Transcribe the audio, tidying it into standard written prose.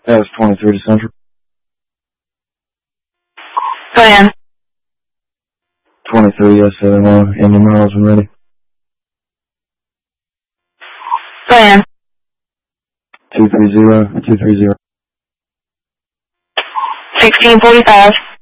That was 23 to Central. Go ahead. 23, yes, Andy Miles, I'm ready. Go ahead. 230. 1645.